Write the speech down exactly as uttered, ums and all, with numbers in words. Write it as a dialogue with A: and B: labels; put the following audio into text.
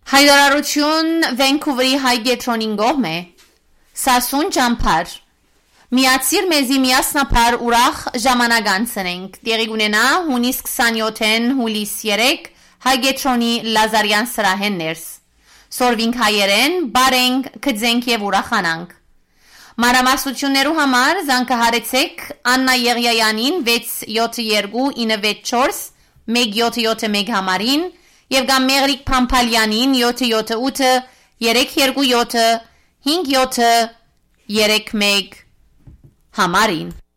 A: Հայրարարություն Վենքուվերի հայ գետրոնին գոհմ է Սասուն ճամփար Միացիր մեզի միասնապար ուրախ ժամանակ անցնենք Տեղի կունենա հունիս քսանյոթին հուլիս երեք հայ գետրոնի Լազարյան սրահեն ներս Սորվինք հայերեն բարենք կձենք եւ ուրախանանք Մանրամասնություններու համար զանգահարեցեք Աննա Եղիայանին վեց յոթ երկու ինը վեց չորս մեկ յոթ յոթ մեկ համարին եւ կամ Մեղրիկ Փամփալյանին յոթ յոթ ութ երեք երկու յոթ հինգ յոթ երեք մեկ համարին